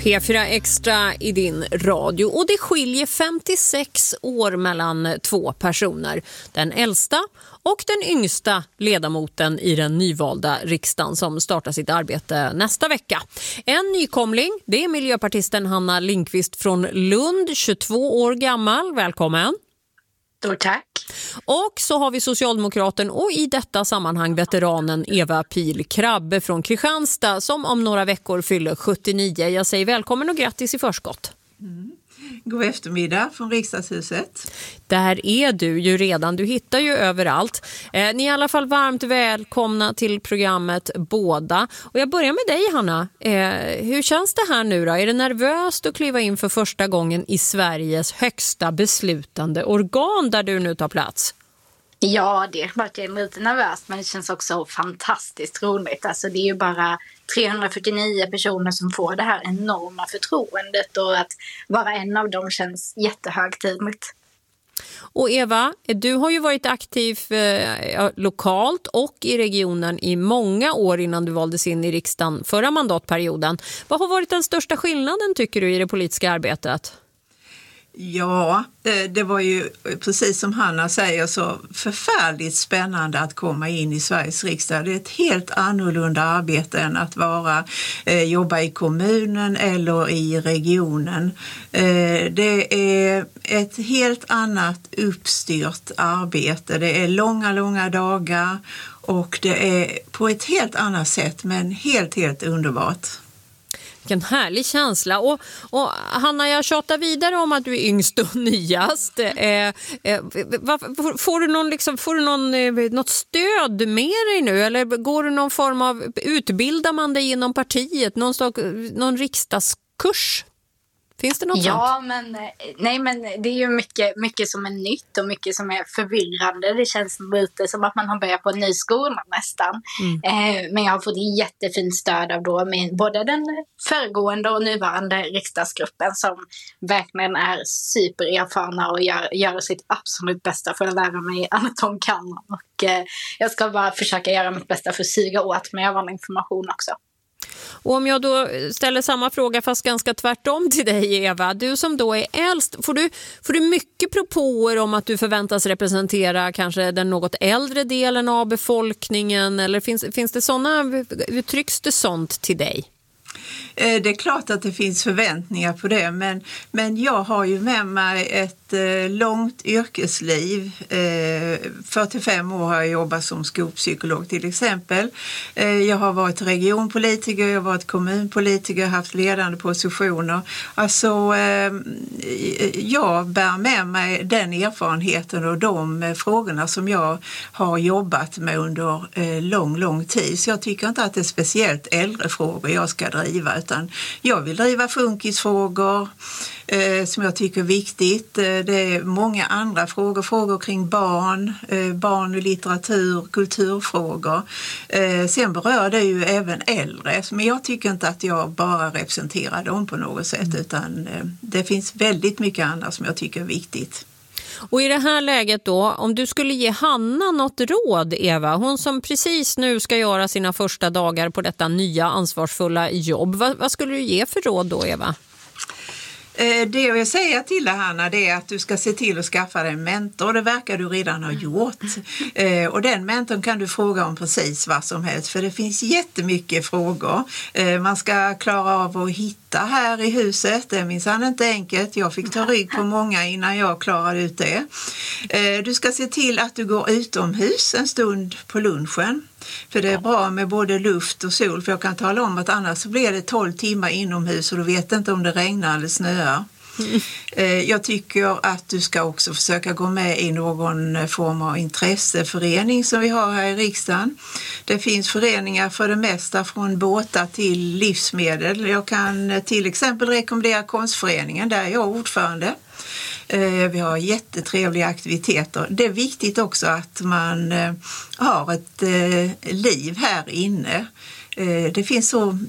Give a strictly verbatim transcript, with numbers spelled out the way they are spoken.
P fyra Extra i din radio, och det skiljer femtiosex år mellan två personer. Den äldsta och den yngsta ledamoten i den nyvalda riksdagen som startar sitt arbete nästa vecka. En nykomling, det är miljöpartisten Hanna Lindqvist från Lund, tjugotvå år gammal. Välkommen. Stort tack. Och så har vi socialdemokraten och i detta sammanhang veteranen Eva Pihl Krabbe från Kristianstad som om några veckor fyller sjuttionio. Jag säger välkommen och grattis i förskott. Mm. God eftermiddag från riksdagshuset. Där är du ju redan, du hittar ju överallt. Eh, ni är i alla fall varmt välkomna till programmet båda. Och jag börjar med dig, Hanna. Eh, hur känns det här nu då? Är det nervöst att kliva in för första gången i Sveriges högsta beslutande organ där du nu tar plats? Ja, det är varit lite nervöst, men det känns också fantastiskt roligt. Alltså det är ju bara trehundrafyrtionio personer som får det här enorma förtroendet, och att vara en av dem känns jättehögtidligt. Och Eva, du har ju varit aktiv eh, lokalt och i regionen i många år innan du valdes in i riksdagen förra mandatperioden. Vad har varit den största skillnaden, tycker du, i det politiska arbetet? Ja, det, det var ju precis som Hanna säger så förfärligt spännande att komma in i Sveriges riksdag. Det är ett helt annorlunda arbete än att vara, eh, jobba i kommunen eller i regionen. Eh, det är ett helt annat uppstyrt arbete. Det är långa, långa dagar och det är på ett helt annat sätt, men helt, helt underbart. Vilken härlig känsla. Och, och Hanna, jag tjatar vidare om att du är yngst och nyast. Eh, eh, får du, någon, liksom, får du någon, eh, något stöd med dig nu? Eller går du någon form av, utbildar man dig inom partiet? Någon, slag, någon riksdagskurs? Finns det något ja, sånt? Men, nej, men det är ju mycket, mycket som är nytt och mycket som är förvirrande. Det känns lite som att man har börjat på en ny skola nästan. Mm. Eh, men jag har fått jättefint stöd av då med både den föregående och nuvarande riksdagsgruppen som verkligen är supererfarna och gör, gör sitt absolut bästa för att lära mig allt de kan. Och eh, jag ska bara försöka göra mitt bästa för att suga åt mig av all information också. Och om jag då ställer samma fråga fast ganska tvärtom till dig, Eva, du som då är äldst, får du, får du mycket propåer om att du förväntas representera kanske den något äldre delen av befolkningen, eller finns, finns det sådana, uttrycks det sånt till dig? Det är klart att det finns förväntningar på det, men, men jag har ju med mig ett eh, långt yrkesliv. Eh, fyrtiofem år har jag jobbat som skolpsykolog till exempel. Eh, jag har varit regionpolitiker, jag har varit kommunpolitiker, haft ledande positioner. Alltså, eh, jag bär med mig den erfarenheten och de eh, frågorna som jag har jobbat med under eh, lång, lång tid. Så jag tycker inte att det är speciellt äldre frågor jag ska driva, utan jag vill driva funkisfrågor eh, som jag tycker är viktigt. Eh, det är många andra frågor, frågor kring barn, eh, barn och litteratur, kulturfrågor. Eh, sen berör det ju även äldre, men jag tycker inte att jag bara representerar dem på något sätt, mm. utan eh, det finns väldigt mycket annat som jag tycker är viktigt. Och i det här läget då, om du skulle ge Hanna något råd, Eva, hon som precis nu ska göra sina första dagar på detta nya ansvarsfulla jobb, vad, vad skulle du ge för råd då, Eva? Det jag vill säga till dig, Hanna, det är att du ska se till att skaffa dig en mentor. Det verkar du redan ha gjort. Och den mentorn kan du fråga om precis vad som helst, för det finns jättemycket frågor. Man ska klara av att hitta här i huset. Det är minsann inte enkelt. Jag fick ta rygg på många innan jag klarade ut det. Du ska se till att du går utomhus en stund på lunchen. För det är bra med både luft och sol, för jag kan tala om att annars så blir det tolv timmar inomhus och du vet inte om det regnar eller snöar. Mm. Jag tycker att du ska också försöka gå med i någon form av intresseförening som vi har här i riksdagen. Det finns föreningar för det mesta från båtar till livsmedel. Jag kan till exempel rekommendera Konstföreningen, där jag är ordförande. Vi har jättetrevliga aktiviteter. Det är viktigt också att man har ett liv här inne. Det finns så